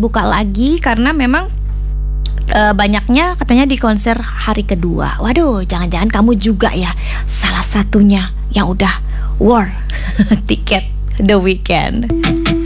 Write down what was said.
buka lagi karena memang banyaknya katanya di konser hari kedua. Waduh, jangan-jangan kamu juga ya salah satunya yang udah war tiket The Weeknd.